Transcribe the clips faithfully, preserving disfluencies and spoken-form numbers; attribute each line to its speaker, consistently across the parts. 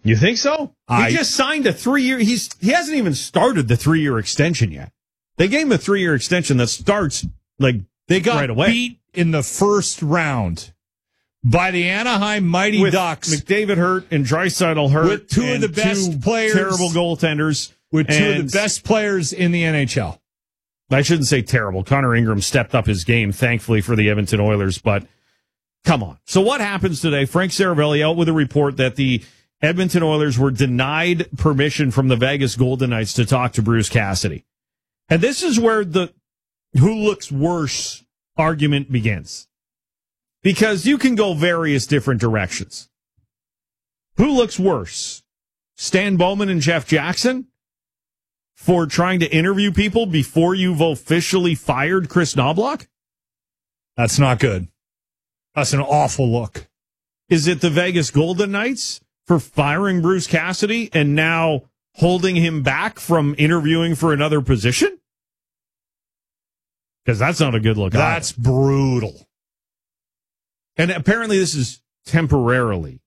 Speaker 1: You think so?
Speaker 2: I,
Speaker 1: he just signed a three-year. He's he hasn't even started the three-year extension yet. They gave him a three-year extension that starts like
Speaker 2: they got
Speaker 1: right away.
Speaker 2: beat in the first round by the Anaheim Mighty
Speaker 1: with
Speaker 2: Ducks.
Speaker 1: McDavid hurt and Draisaitl hurt.
Speaker 2: With two of the best
Speaker 1: two
Speaker 2: players.
Speaker 1: Terrible goaltenders.
Speaker 2: With two
Speaker 1: and,
Speaker 2: of the best players in the N H L.
Speaker 1: I shouldn't say terrible. Connor Ingram stepped up his game, thankfully, for the Edmonton Oilers, but come on. So what happens today? Frank Saravelli out with a report that the Edmonton Oilers were denied permission from the Vegas Golden Knights to talk to Bruce Cassidy. And this is where the who looks worse argument begins. Because you can go various different directions. Who looks worse? Stan Bowman and Jeff Jackson? For trying to interview people before you've officially fired Chris Knobloch?
Speaker 2: That's not good. That's an awful look.
Speaker 1: Is it the Vegas Golden Knights for firing Bruce Cassidy and now holding him back from interviewing for another position? Because that's not a good look.
Speaker 2: That's
Speaker 1: either.
Speaker 2: brutal.
Speaker 1: And apparently this is temporarily.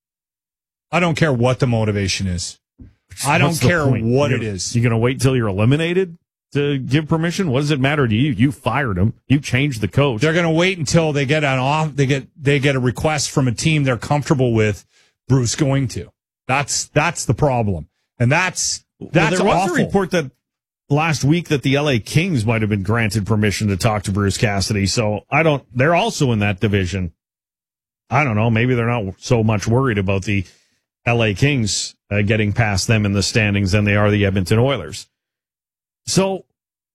Speaker 2: I don't care what the motivation is. I don't care what it is.
Speaker 1: You going to wait till you're eliminated to give permission? What does it matter to you? You fired him. You changed the coach.
Speaker 2: They're going to wait until they get an off. They get they get a request from a team they're comfortable with. Bruce going to. That's that's the problem, and that's that's
Speaker 1: well, there was
Speaker 2: awful.
Speaker 1: a report that last week that the L A Kings might have been granted permission to talk to Bruce Cassidy. So I don't. They're also in that division. I don't know. Maybe they're not so much worried about the L A Kings uh, getting past them in the standings than they are the Edmonton Oilers. So,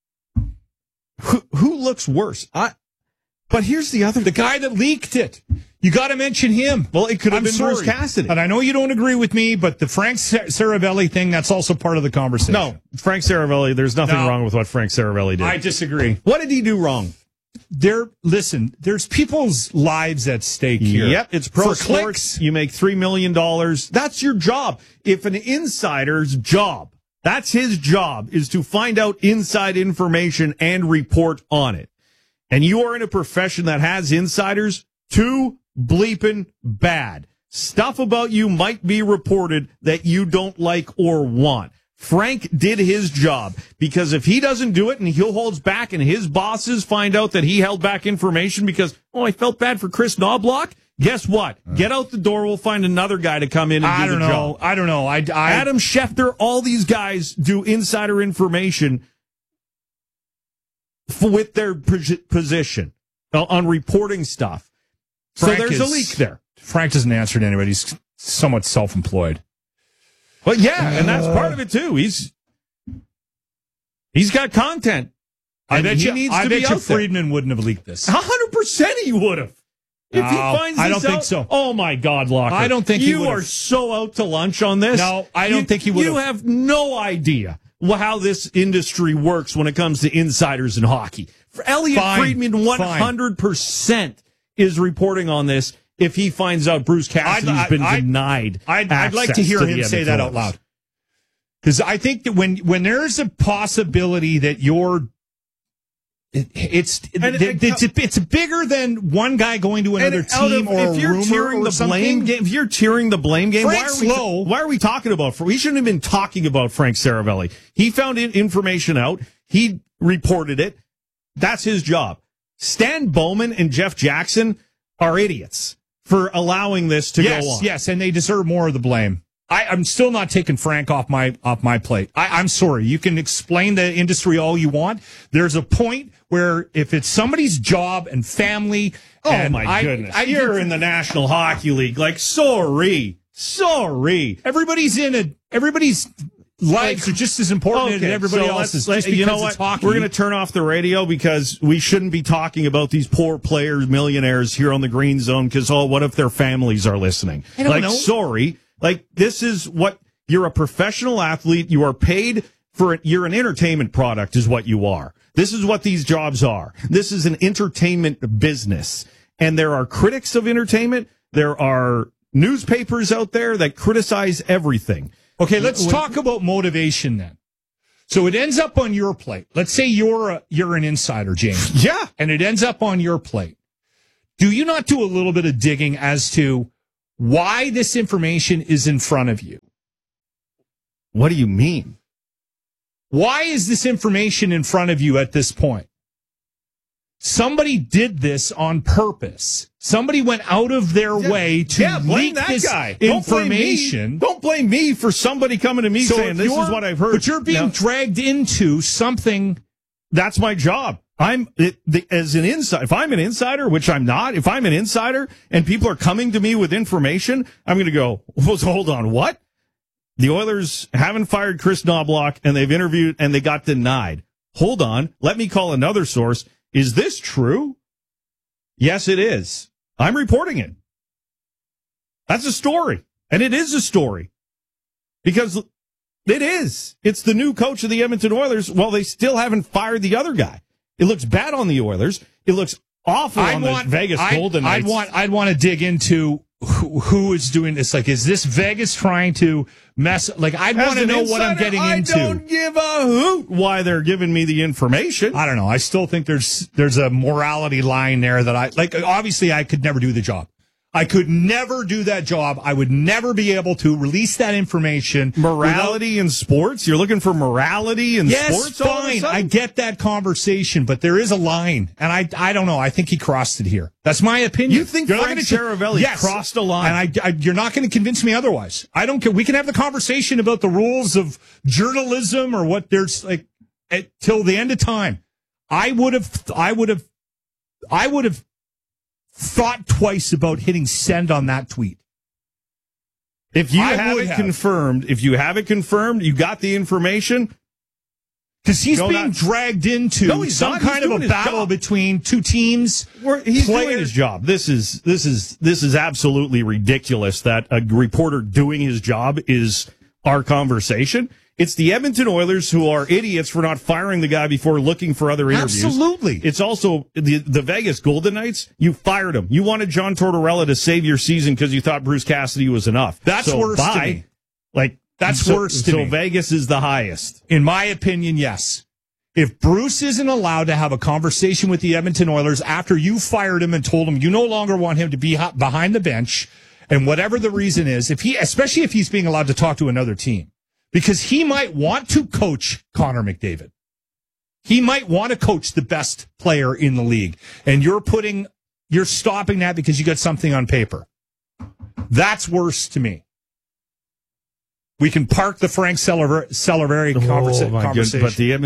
Speaker 1: who, who looks worse? I, but here's the other.
Speaker 2: The guy that leaked it. You got to mention him.
Speaker 1: Well, it could have
Speaker 2: I'm
Speaker 1: been
Speaker 2: sorry.
Speaker 1: Bruce Cassidy.
Speaker 2: And I know you don't agree with me, but the Frank Saravelli thing, that's also part of the conversation.
Speaker 1: No, Frank Saravelli, there's nothing
Speaker 2: no,
Speaker 1: wrong with what Frank Saravelli did.
Speaker 2: I disagree.
Speaker 1: What did he do wrong?
Speaker 2: There, listen, there's people's lives at stake here.
Speaker 1: Yep, it's pro
Speaker 2: For
Speaker 1: sports.
Speaker 2: Clicks.
Speaker 1: You make three million dollars. That's your job. If an insider's job, that's his job, is to find out inside information and report on it. And you are in a profession that has insiders, too bleeping bad. Stuff about you might be reported that you don't like or want. Frank did his job, because if he doesn't do it and he holds back and his bosses find out that he held back information because, oh, I felt bad for Chris Knobloch, guess what? Get out the door. We'll find another guy to come in and
Speaker 2: I
Speaker 1: do
Speaker 2: don't
Speaker 1: the
Speaker 2: know.
Speaker 1: job.
Speaker 2: I don't know. I, I,
Speaker 1: Adam Schefter, all these guys do insider information f- with their p- position uh, on reporting stuff.
Speaker 2: Frank
Speaker 1: so there's
Speaker 2: is,
Speaker 1: a leak there.
Speaker 2: Frank doesn't answer to anybody. He's somewhat self-employed.
Speaker 1: But yeah, and that's part of it too. He's he's got content.
Speaker 2: I bet
Speaker 1: he
Speaker 2: you,
Speaker 1: needs
Speaker 2: I
Speaker 1: to
Speaker 2: bet
Speaker 1: be
Speaker 2: you
Speaker 1: out there.
Speaker 2: Friedman wouldn't have leaked this.
Speaker 1: A hundred percent he would have. If he
Speaker 2: No,
Speaker 1: finds
Speaker 2: I
Speaker 1: this
Speaker 2: don't think
Speaker 1: out-
Speaker 2: so.
Speaker 1: Oh my God, Locker.
Speaker 2: I don't think he
Speaker 1: you
Speaker 2: would've.
Speaker 1: are so out to lunch on this.
Speaker 2: No, I don't
Speaker 1: You-
Speaker 2: think he would
Speaker 1: You
Speaker 2: have.
Speaker 1: have no idea wh- how this industry works when it comes to insiders in hockey. For Elliot
Speaker 2: Fine,
Speaker 1: Friedman, one hundred percent is reporting on this if he finds out Bruce Cassidy's
Speaker 2: I'd-
Speaker 1: been
Speaker 2: I'd-
Speaker 1: denied.
Speaker 2: I'd, I'd like to
Speaker 1: access
Speaker 2: hear
Speaker 1: the
Speaker 2: him say
Speaker 1: Edmonton
Speaker 2: that out
Speaker 1: Oilers.
Speaker 2: loud. Because I think that when, when there's a possibility that you're, it, it's
Speaker 1: And-
Speaker 2: it, it's it's bigger than one guy going to another
Speaker 1: And out
Speaker 2: team
Speaker 1: of-
Speaker 2: or
Speaker 1: if
Speaker 2: a
Speaker 1: you're
Speaker 2: rumor
Speaker 1: tearing
Speaker 2: or
Speaker 1: the
Speaker 2: something.
Speaker 1: blame game, if you're tearing the blame game, why
Speaker 2: Frank's
Speaker 1: are we
Speaker 2: low.
Speaker 1: why are we talking about? We shouldn't have been talking about Frank Saravelli. He found in- information out. He reported it. That's his job. Stan Bowman and Jeff Jackson are idiots for allowing this to
Speaker 2: yes,
Speaker 1: go on.
Speaker 2: yes, and they deserve more of the blame. I, I'm still not taking Frank off my off my plate. I, I'm sorry. You can explain the industry all you want. There's a point where if it's somebody's job and family,
Speaker 1: Oh
Speaker 2: and
Speaker 1: my
Speaker 2: I,
Speaker 1: goodness!
Speaker 2: I,
Speaker 1: You're in the National Hockey League. Like, sorry, sorry.
Speaker 2: everybody's in it. Everybody's lives are just as important as everybody
Speaker 1: so
Speaker 2: else's.
Speaker 1: let's-
Speaker 2: Just
Speaker 1: you know
Speaker 2: because
Speaker 1: what?
Speaker 2: it's hockey.
Speaker 1: We're going to turn off the radio because we shouldn't be talking about these poor players, millionaires here on the Green Zone. Because oh, what if their families are listening?
Speaker 2: I don't
Speaker 1: like,
Speaker 2: know.
Speaker 1: sorry, like this is what you're a professional athlete. You are paid for it. You're an entertainment product, is what you are. This is what these jobs are. This is an entertainment business, and there are critics of entertainment. There are newspapers out there that criticize everything.
Speaker 2: Okay, let's talk about motivation then. So it ends up on your plate. Let's say you're a, you're an insider, James.
Speaker 1: Yeah.
Speaker 2: And it ends up on your plate. Do you not do a little bit of digging as to why this information is in front of you?
Speaker 1: What do you mean?
Speaker 2: Why is this information in front of you at this point? Somebody did this on purpose. Somebody went out of their
Speaker 1: yeah,
Speaker 2: way to
Speaker 1: yeah, blame
Speaker 2: leak
Speaker 1: that
Speaker 2: this
Speaker 1: guy.
Speaker 2: information.
Speaker 1: Don't blame, me. Don't blame me for somebody coming to me
Speaker 2: so
Speaker 1: saying this is what I've heard.
Speaker 2: But you're being
Speaker 1: now,
Speaker 2: dragged into something.
Speaker 1: That's my job. I'm it, the, as an insider. If I'm an insider, which I'm not, if I'm an insider and people are coming to me with information, I'm going to go, well, hold on, what? The Oilers haven't fired Chris Knobloch and they've interviewed and they got denied. Hold on. Let me call another source. Is this true? Yes, it is. I'm reporting it. That's a story. And it is a story. Because it is. It's the new coach of the Edmonton Oilers. Well, they still haven't fired the other guy. It looks bad on the Oilers. It looks awful
Speaker 2: I'd
Speaker 1: on
Speaker 2: want,
Speaker 1: the Vegas
Speaker 2: I'd,
Speaker 1: Golden Knights.
Speaker 2: I'd want, I'd want to dig into who, who is doing this. Like, is this Vegas trying to mess? Like, I'd want to know insider, what I'm getting
Speaker 1: I
Speaker 2: into.
Speaker 1: I don't give a hoot why they're giving me the information.
Speaker 2: I don't know. I still think there's there's a morality line there that I like. Obviously, I could never do the job. I could never do that job. I would never be able to release that information.
Speaker 1: Morality without... in sports? You're looking for morality in
Speaker 2: yes,
Speaker 1: sports?
Speaker 2: Yes, fine. I get that conversation, but there is a line, and I I don't know. I think he crossed it here. That's my opinion.
Speaker 1: You think you're Frank Saravelli yes, crossed a line?
Speaker 2: And I, I, you're not going to convince me otherwise. I don't care. We can have the conversation about the rules of journalism or what there's like at, till the end of time. I would have. I would have. I would have. thought twice about hitting send on that tweet.
Speaker 1: If you
Speaker 2: I
Speaker 1: have it
Speaker 2: have.
Speaker 1: confirmed, if you have it confirmed, you got the information.
Speaker 2: Because he's
Speaker 1: no,
Speaker 2: being
Speaker 1: not,
Speaker 2: dragged into
Speaker 1: no,
Speaker 2: some
Speaker 1: not.
Speaker 2: kind
Speaker 1: he's
Speaker 2: of a battle
Speaker 1: job.
Speaker 2: between two teams.
Speaker 1: Where he's
Speaker 2: players.
Speaker 1: doing his job. This is this is this is absolutely ridiculous that a reporter doing his job is our conversation. It's the Edmonton Oilers who are idiots for not firing the guy before looking for other interviews.
Speaker 2: Absolutely.
Speaker 1: It's also the the Vegas Golden Knights. You fired him. You wanted John Tortorella to save your season because you thought Bruce Cassidy was enough.
Speaker 2: That's
Speaker 1: so
Speaker 2: worse
Speaker 1: bye.
Speaker 2: to me.
Speaker 1: Like
Speaker 2: that's
Speaker 1: so,
Speaker 2: worse to
Speaker 1: so
Speaker 2: me.
Speaker 1: So Vegas is the highest.
Speaker 2: In my opinion, yes. If Bruce isn't allowed to have a conversation with the Edmonton Oilers after you fired him and told him you no longer want him to be behind the bench, and whatever the reason is, if he, especially if he's being allowed to talk to another team. Because he might want to coach Connor McDavid. He might want to coach the best player in the league. And you're putting, you're stopping that because you got something on paper. That's worse to me. We can park the Frank Saravelli
Speaker 1: oh,
Speaker 2: conversa- conversation.
Speaker 1: But the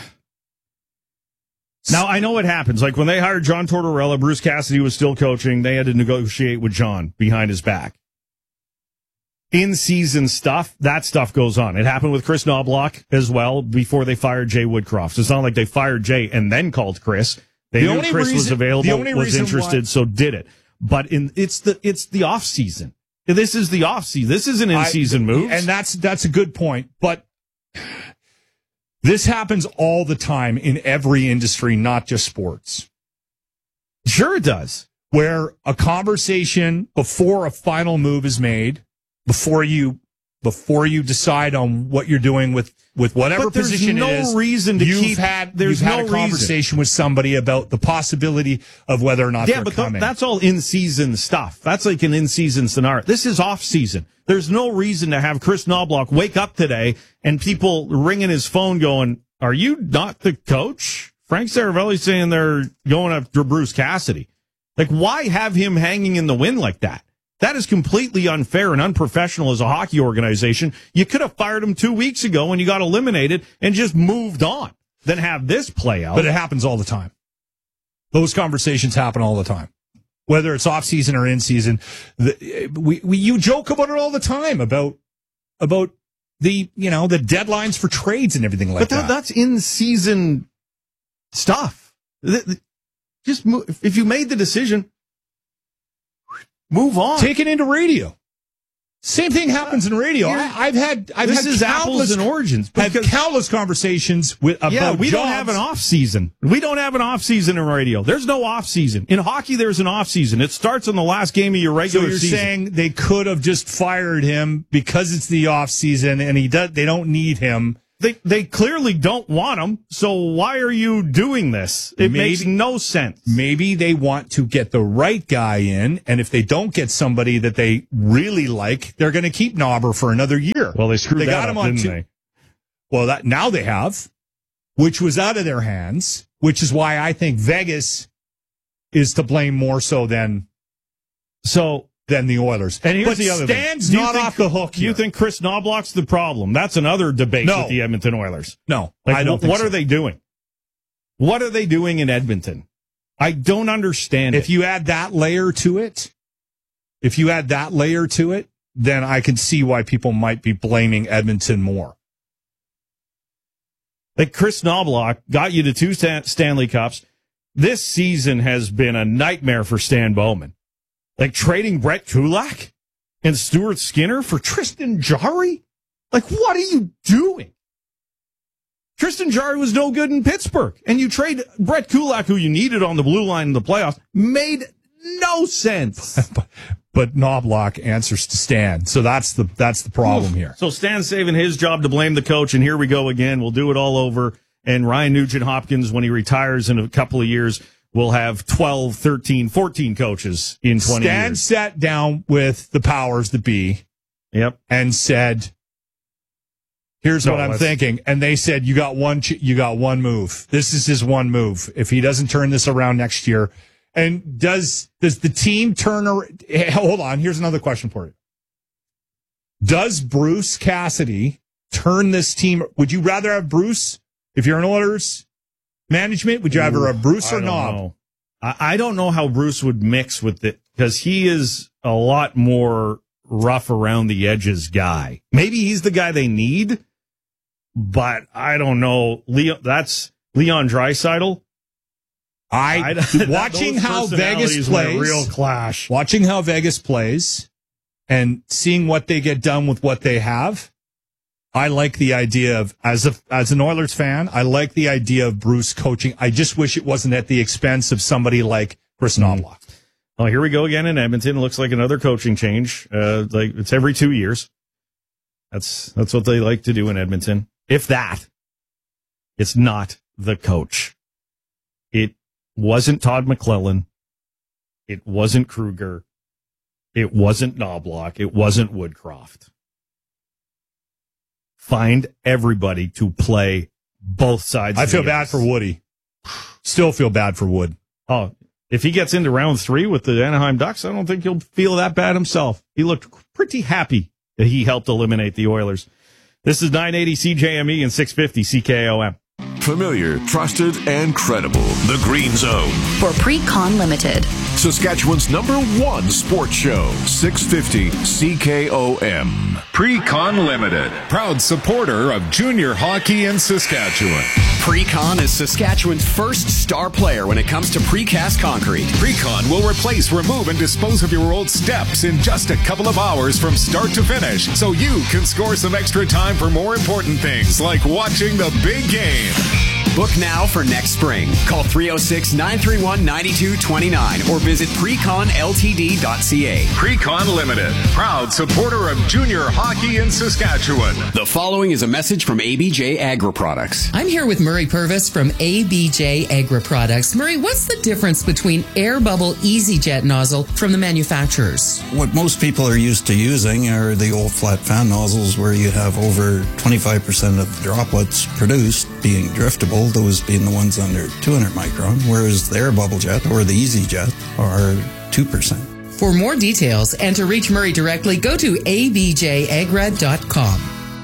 Speaker 1: Now, I know what happens. Like when they hired John Tortorella, Bruce Cassidy was still coaching. They had to negotiate with John behind his back. In-season stuff, that stuff goes on. It happened with Chris Knobloch as well before they fired Jay Woodcroft. It's not like they fired Jay and then called Chris. They the knew Chris reason, was available, was interested, why, so did it. But in it's the it's the off season. This is the off season. This is an in-season move,
Speaker 2: and that's that's a good point. But this happens all the time in every industry, not just sports.
Speaker 1: Sure, it does.
Speaker 2: Where a conversation before a final move is made. Before you, before you decide on what you're doing with, with whatever
Speaker 1: but there's
Speaker 2: position
Speaker 1: no
Speaker 2: it is,
Speaker 1: reason to
Speaker 2: you've
Speaker 1: keep,
Speaker 2: had
Speaker 1: there's
Speaker 2: you've
Speaker 1: no
Speaker 2: had a conversation
Speaker 1: reason.
Speaker 2: with somebody about the possibility of whether or not
Speaker 1: yeah,
Speaker 2: they're
Speaker 1: but
Speaker 2: coming.
Speaker 1: Th- that's all in season stuff. That's like an in season scenario. This is off season. There's no reason to have Chris Knobloch wake up today and people ringing his phone going, "Are you not the coach?" Frank Saravelli saying they're going after Bruce Cassidy. Like, why have him hanging in the wind like that? That is completely unfair and unprofessional as a hockey organization. You could have fired him two weeks ago when you got eliminated and just moved on than have this play out.
Speaker 2: But it happens all the time. Those conversations happen all the time. Whether it's off season or in season. The, we, we, you joke about it all the time about, about the, you know, the deadlines for trades and everything like
Speaker 1: but that.
Speaker 2: that.
Speaker 1: That's in season stuff. Just move, if you made the decision, move on.
Speaker 2: Take it into radio. Same thing happens in radio. I, I've had I've
Speaker 1: this
Speaker 2: had
Speaker 1: is
Speaker 2: countless,
Speaker 1: apples and oranges.
Speaker 2: Had countless conversations with about
Speaker 1: yeah, we
Speaker 2: jobs.
Speaker 1: don't have an off season. We don't have an off season in radio. There's no off season in hockey. There's an off season. It starts on the last game of your regular
Speaker 2: season. So you're
Speaker 1: season.
Speaker 2: saying they could have just fired him because it's the off season and he does. They don't need him.
Speaker 1: they they clearly don't want him. So why are you doing this? It maybe, makes no sense.
Speaker 2: Maybe they want to get the right guy in, and if they don't get somebody that they really like, they're going to keep Knobber for another year.
Speaker 1: Well, they screwed they that got up, him on didn't two, they?
Speaker 2: Well, that now they have, which was out of their hands, which is why I think Vegas is to blame more so than
Speaker 1: so.
Speaker 2: than the Oilers.
Speaker 1: And here's
Speaker 2: but
Speaker 1: the other
Speaker 2: Stan's
Speaker 1: thing.
Speaker 2: not
Speaker 1: think,
Speaker 2: off the hook here.
Speaker 1: You think Chris Knobloch's the problem? That's another debate
Speaker 2: no.
Speaker 1: with the Edmonton Oilers.
Speaker 2: No,
Speaker 1: like,
Speaker 2: I don't think
Speaker 1: What
Speaker 2: so.
Speaker 1: are they doing? What are they doing in Edmonton? I don't understand
Speaker 2: If
Speaker 1: it.
Speaker 2: you add that layer to it, if you add that layer to it, then I can see why people might be blaming Edmonton more.
Speaker 1: Like Chris Knobloch got you to two Stan- Stanley Cups. This season has been a nightmare for Stan Bowman. Like trading Brett Kulak and Stuart Skinner for Tristan Jarry? Like, what are you doing? Tristan Jarry was no good in Pittsburgh. And you trade Brett Kulak, who you needed on the blue line in the playoffs, made no sense.
Speaker 2: but, but Knobloch answers to Stan. So that's the that's the problem here.
Speaker 1: So Stan's saving his job to blame the coach, and here we go again. We'll do it all over. And Ryan Nugent-Hopkins, when he retires in a couple of years, will have twelve, thirteen, fourteen coaches in twenty
Speaker 2: Stan
Speaker 1: years.
Speaker 2: Stan sat down with the powers that be.
Speaker 1: Yep.
Speaker 2: And said, here's
Speaker 1: No,
Speaker 2: what I'm
Speaker 1: let's-
Speaker 2: thinking. And they said, you got one, ch- you got one move. This is his one move. If he doesn't turn this around next year. And does, does the team turn around? Hold on. Here's another question for you. Does Bruce Cassidy turn this team? Would you rather have Bruce if you're an Oilers management? Would you rather have Bruce or
Speaker 1: I don't
Speaker 2: Knob?
Speaker 1: know. I, I don't know how Bruce would mix with it because he is a lot more rough around the edges guy. Maybe he's the guy they need, but I don't know. Leon, that's Leon Draisaitl.
Speaker 2: I,
Speaker 1: I
Speaker 2: watching how Vegas
Speaker 1: were a
Speaker 2: plays,
Speaker 1: real clash.
Speaker 2: watching how Vegas plays, and seeing what they get done with what they have. I like the idea of, as a as an Oilers fan, I like the idea of Bruce coaching. I just wish it wasn't at the expense of somebody like Chris Knobloch.
Speaker 1: Oh, here we go again in Edmonton. It looks like another coaching change. Uh, like it's every two years. That's that's what they like to do in Edmonton. If that, it's not the coach. It wasn't Todd McClellan. It wasn't Kruger. It wasn't Knobloch. It wasn't Woodcroft. Find everybody to play both sides.
Speaker 2: I
Speaker 1: of
Speaker 2: feel
Speaker 1: the
Speaker 2: bad
Speaker 1: ice.
Speaker 2: for Woody. Still feel bad for Wood.
Speaker 1: Oh, if he gets into round three with the Anaheim Ducks, I don't think he'll feel that bad himself. He looked pretty happy that he helped eliminate the Oilers. This is nine eighty C J M E and six fifty C K O M.
Speaker 3: Familiar, trusted, and credible. The Green Zone.
Speaker 4: For Pre-Con Limited.
Speaker 3: Saskatchewan's number one sports show. six fifty C K O M.
Speaker 5: Pre-Con Limited, proud supporter of junior hockey in Saskatchewan.
Speaker 6: Pre-Con is Saskatchewan's first star player when it comes to precast concrete.
Speaker 5: Pre-Con will replace, remove, and dispose of your old steps in just a couple of hours from start to finish, so you can score some extra time for more important things like watching the big game.
Speaker 6: Book now for next spring. Call three oh six, nine three one, nine two two nine or visit precon l t d dot c a.
Speaker 5: Pre-Con Limited, proud supporter of junior hockey in Saskatchewan.
Speaker 6: The following is a message from A B J Agri Products.
Speaker 7: I'm here with Murray Purvis from A B J Agri Products. Murray, what's the difference between Air Bubble EasyJet nozzle from the manufacturers?
Speaker 8: What most people are used to using are the old flat fan nozzles where you have over twenty-five percent of the droplets produced being driftable, those being the ones under two hundred micron, whereas the Air Bubble Jet or the EasyJet are two percent.
Speaker 7: For more details and to reach Murray directly, go to a b j agra dot com.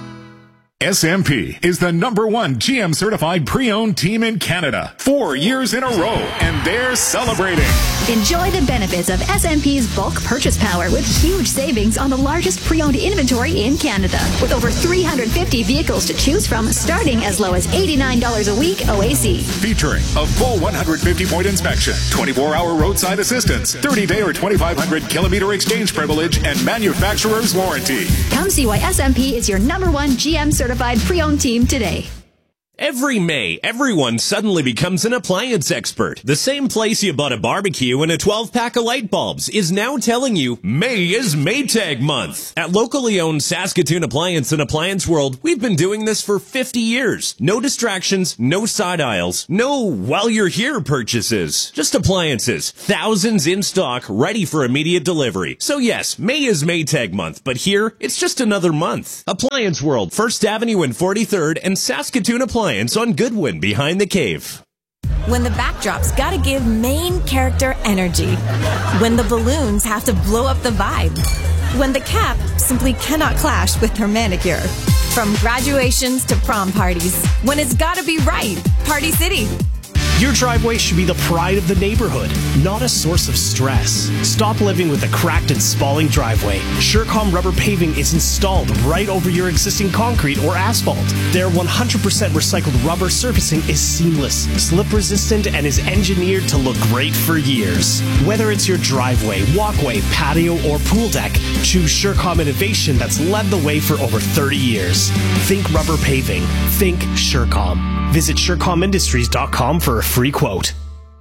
Speaker 5: S M P is the number one G M certified pre-owned team in Canada. Four years in a row, and they're celebrating.
Speaker 4: Enjoy the benefits of S M P's bulk purchase power with huge savings on the largest pre-owned inventory in Canada. With over three hundred fifty vehicles to choose from, starting as low as eighty-nine dollars a week O A C.
Speaker 5: Featuring a full one hundred fifty point inspection, twenty-four hour roadside assistance, thirty day or twenty-five hundred kilometer exchange privilege, and manufacturer's warranty.
Speaker 4: Come see why S M P is your number one G M certified pre-owned team today.
Speaker 9: Every May, everyone suddenly becomes an appliance expert. The same place you bought a barbecue and a twelve-pack of light bulbs is now telling you May is Maytag month. At locally owned Saskatoon Appliance and Appliance World, we've been doing this for fifty years. No distractions, no side aisles, no while you're here purchases. Just appliances, thousands in stock, ready for immediate delivery. So yes, May is Maytag month, but here, it's just another month. Appliance World, First Avenue and forty-third, and Saskatoon Appliance on Goodwin behind the cave.
Speaker 10: When the backdrop's gotta give main character energy. When the balloons have to blow up the vibe. When the cap simply cannot clash with her manicure. From graduations to prom parties. When it's gotta be right. Party City.
Speaker 11: Your driveway should be the pride of the neighborhood, not a source of stress. Stop living with a cracked and spalling driveway. Surecom rubber paving is installed right over your existing concrete or asphalt. Their one hundred percent recycled rubber surfacing is seamless, slip resistant, and is engineered to look great for years. Whether it's your driveway, walkway, patio, or pool deck, choose Surecom innovation that's led the way for over thirty years. Think rubber paving. Think Surecom. Visit Surecom Industries dot com for a free quote.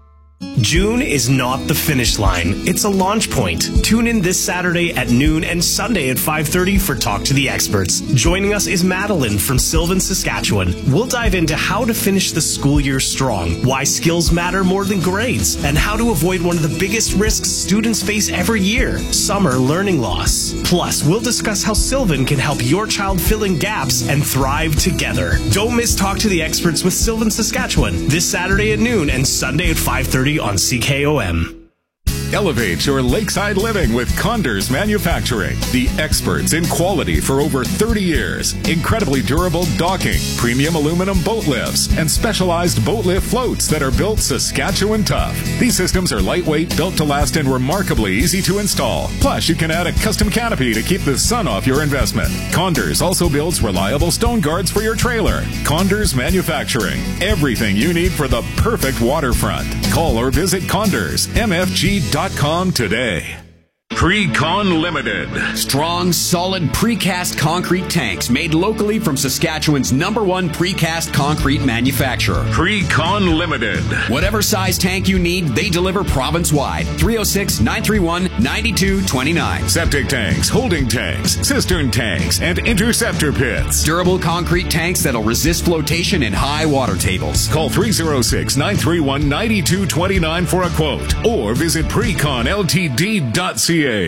Speaker 11: June is not the finish line. It's a launch point. Tune in this Saturday at noon and Sunday at five thirty for Talk to the Experts. Joining us is Madeline from Sylvan, Saskatchewan. We'll dive into how to finish the school year strong, why skills matter more than grades, and how to avoid one of the biggest risks students face every year, summer learning loss. Plus, we'll discuss how Sylvan can help your child fill in gaps and thrive together. Don't miss Talk to the Experts with Sylvan, Saskatchewan this Saturday at noon and Sunday at five thirty on C K O M.
Speaker 5: Elevate your lakeside living with Condors Manufacturing, the experts in quality for over thirty years. Incredibly durable docking, premium aluminum boat lifts, and specialized boat lift floats that are built Saskatchewan tough. These systems are lightweight, built to last, and remarkably easy to install. Plus, you can add a custom canopy to keep the sun off your investment. Condors also builds reliable stone guards for your trailer. Condors Manufacturing, everything you need for the perfect waterfront. Call or visit Condors M F G dot com today.
Speaker 6: Precon Limited. Strong, solid precast concrete tanks made locally from Saskatchewan's number one precast concrete manufacturer.
Speaker 5: Precon Limited.
Speaker 6: Whatever size tank you need, they deliver province-wide. three oh six, nine three one, nine two two nine.
Speaker 5: Septic tanks, holding tanks, cistern tanks, and interceptor pits.
Speaker 6: Durable concrete tanks that'll resist flotation in high water tables.
Speaker 5: Call three oh six, nine three one, nine two two nine for a quote or visit precon L T D dot C A.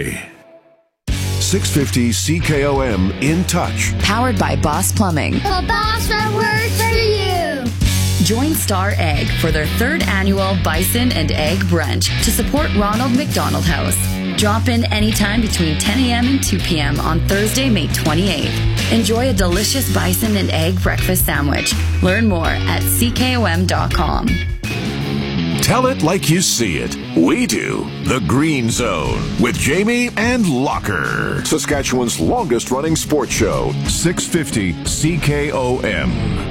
Speaker 3: six fifty C K O M In Touch.
Speaker 12: Powered by Boss Plumbing.
Speaker 13: The boss that works for you.
Speaker 12: Join Star Egg for their third annual Bison and Egg Brunch to support Ronald McDonald House. Drop in anytime between ten a.m. and two p.m. on Thursday, May twenty-eighth. Enjoy a delicious bison and egg breakfast sandwich. Learn more at C K O M dot com.
Speaker 3: Tell it like you see it. We do. The Green Zone with Jamie and Locker. Saskatchewan's longest running sports show. six fifty C K O M.